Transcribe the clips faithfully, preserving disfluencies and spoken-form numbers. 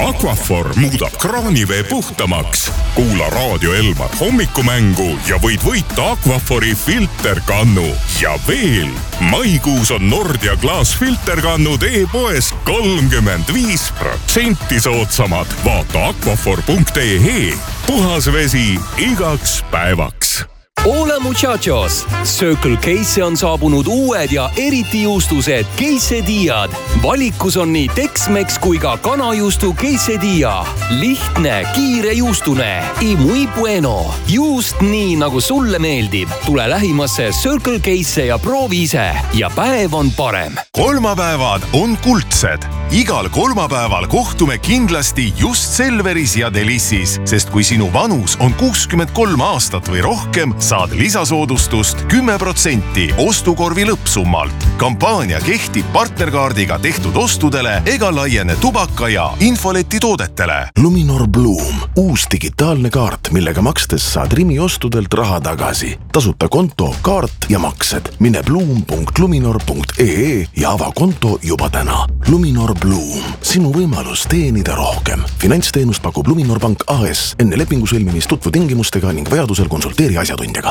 Aquaphor muudab kraanivee puhtamaks. Kuula Raadio Elmar hommikumängu ja võid võita Aquaphori filterkannu. Ja veel, maikuus on Nordia klaasfilterkannud e-poes kolmkümmend viis protsenti soodsamad. Vaata aquaphor punkt ee. Puhas vesi igaks päevaks. Hola muchachos! Circle K'sse on saabunud uued ja eriti juustused quesadillad. Valikus on nii Tex-Mex kui ka kanajuustu quesadilla. Lihtne, kiire juustune. Y muy bueno. Juust nii, nagu sulle meeldib. Tule lähimasse Circle K'sse ja proovi ise. Ja päev on parem. Kolmapäevad on kuldsed. Igal kolmapäeval kohtume kindlasti just Selveris ja Delissis, sest kui sinu vanus on kuuskümmend kolm aastat või rohkem, saad lisasoodustust kümme protsenti ostukorvi lõppsummalt. Kampaania kehtib partnerkaardiga tehtud ostudele ega laiene tubaka ja infoleti toodetele. Luminor Bloom, uus digitaalne kaart, millega makstes saad Rimi ostudelt raha tagasi. Tasuta konto, kaart ja maksed. Mine bloom punkt luminor punkt ee ja ava konto juba täna. Luminor Bloom, sinu võimalus teenida rohkem. Finantsteenust pakub Luminor Pank A S. Enne lepingu sõlmimist tutvu tingimustega ning vajadusel konsulteeri asjatundjaga.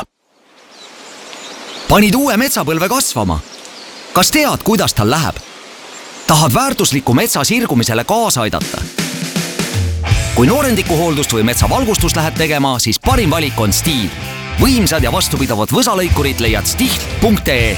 Panid uue metsapõlve kasvama. Kas tead, kuidas tal läheb? Tahad väärtusliku metsa sirgumisele kaasa aidata? Kui noorendiku hooldust või metsavalgustust lähed tegema, siis parim valik on Stihl. Võimsad ja vastupidavad võsalõikurid leiad stihl punkt ee.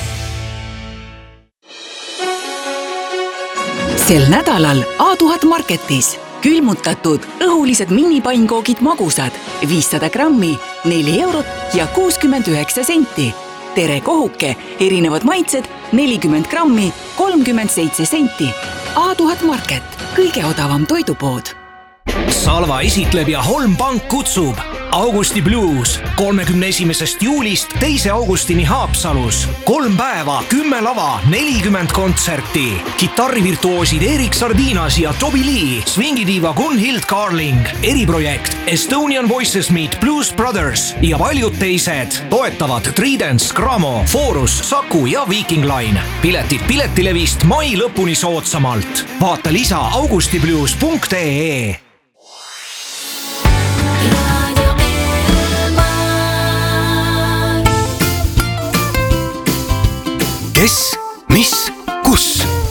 Sel nädalal A tuhat Marketis külmutatud õhulised minipainkoogid magusad viissada grammi, neli eurot ja kuuskümmend üheksa senti. Tere kohuke, erinevad maitsed, nelikümmend grammi, kolmkümmend seitse senti. A tuhat Market, kõige odavam toidupood. Salva esitleb ja Holm Pank kutsub Augusti Blues kolmekümne esimesest juulist teise augustini Haapsalus. Kolm päeva, kümme lava, nelikümmend kontserti. Kitarrivirtuoosid Erik Sardinas ja Toby Lee, swingidiiva Gunhild Carling, eriprojekt Estonian Voices Meet Blues Brothers ja paljud teised. Toetavad Tridents, Gramo, Forus, Saku ja Viking Line. Piletid piletilevist mai lõpuni soodsamalt. Vaata lisa augustiblues punkt ee. Kes, mis, kus?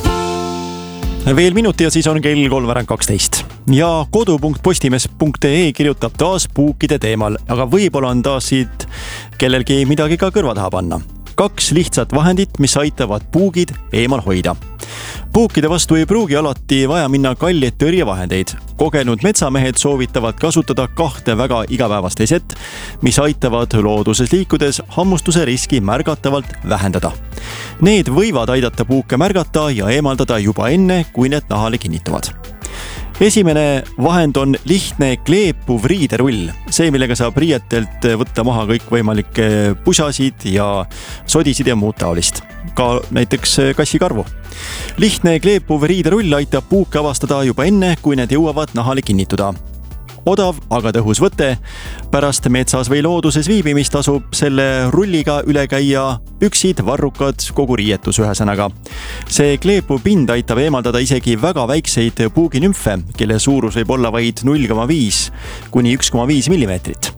Veel minuti ja siis on kell kolmveerand kaksteist. Ja kodu punkt postimees punkt ee kirjutab taas puukide teemal, aga võib-olla on taas siit kellelgi midagi ka kõrva taha panna. Kaks lihtsat vahendit, mis aitavad puugid eemal hoida. Puukide vastu ei pruugi alati vaja minna kalleid tõrjevahendeid. Kogenud metsamehed soovitavad kasutada kahte väga igapäevast eset, mis aitavad looduses liikudes hammustuse riski märgatavalt vähendada. Need võivad aidata puuke märgata ja eemaldada juba enne, kui need nahale kinnituvad. Esimene vahend on lihtne kleepuv riiderull. See, millega saab riietelt võtta maha kõik võimalikke pusasid ja sodisid ja muud taolist. Ka näiteks kassikarvu. Lihtne kleepuv riiderull aitab puuke avastada juba enne, kui need jõuavad nahale kinnituda. Odav, aga tõhus võte. Pärast metsas või looduses viibimist asub selle rulliga üle käia püksid, varrukad, kogu riietus ühesõnaga. See kleepuv pind aitab eemaldada isegi väga väikseid puuginümfe, kelle suurus võib olla vaid null koma viis kuni üks koma viis millimeetrit.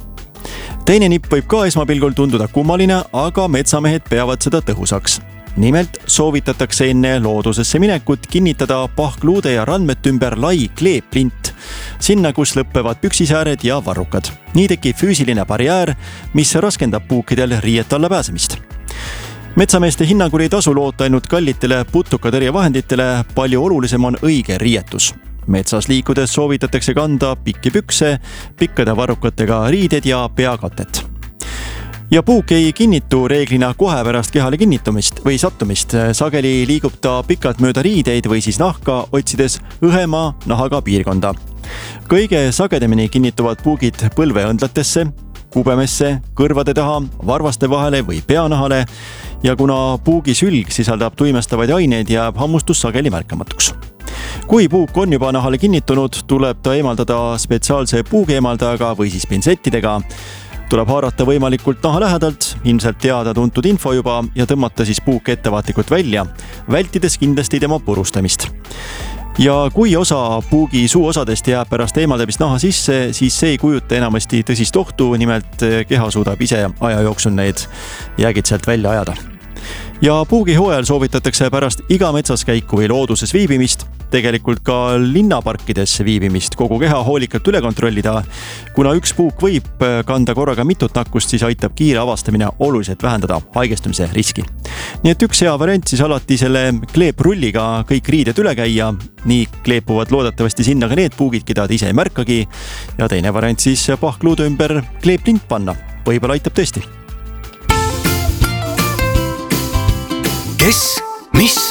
Teine nipp võib ka esmapilgul tunduda kummaline, aga metsamehed peavad seda tõhusaks. Nimelt soovitatakse enne loodusesse minekut kinnitada pahkluude ja randmete ümber lai kleeplint, sinna, kus lõppevad püksisääred ja varrukad. Nii tekib füüsiline barjäär, mis raskendab puukidel riiet alla pääsemist. Metsameeste hinnangul ei tasu loota ainult kallitele putukatõrjevahenditele, palju olulisem on õige riietus. Metsas liikudes soovitatakse kanda pikki pükse, pikkade varrukatega riided ja peakatet. Ja puuk ei kinnitu reeglina kohe pärast kehale kinnitumist või sattumist. Sageli liigub ta pikalt mööda riideid või siis nahka, otsides õhema nahaga piirkonda. Kõige sagedamini kinnituvad puugid põlveõndlatesse, kubemesse, kõrvade taha, varvaste vahele või peanahale ja kuna puugi sülg sisaldab tuimestavaid aineid, jääb hammustus sageli märkamatuks. Kui puuk on juba nahale kinnitunud, tuleb ta eemaldada spetsiaalse puugeemaldajaga või siis pintsettidega. Tuleb haarata võimalikult naha lähedalt, ilmselt teada tuntud info juba ja tõmmata siis puuk ettevaatlikult välja, vältides kindlasti tema purustamist. ja kui osa puugi suuosadest jääb pärast eemaldamist naha sisse, siis see ei kujuta enamasti tõsist ohtu, nimelt keha suudab ise aja jooksul need jäägid sealt välja ajada. Ja puugihooajal soovitatakse pärast iga metsas käiku või looduses viibimist, tegelikult ka linnaparkides viibimist kogu keha hoolikalt üle kontrollida. Kuna üks puuk võib kanda korraga mitut nakkust, siis aitab kiire avastamine oluliselt vähendada haigestumise riski. Nii et üks hea variant siis alati selle kleeprulliga kõik riided üle käia, nii kleepuvad loodetavasti sinna ka need puugid, keda te ise ei märkagi, ja teine variant siis pahkluude ümber kleeplint panna, võib-olla aitab tõesti. Kes, mis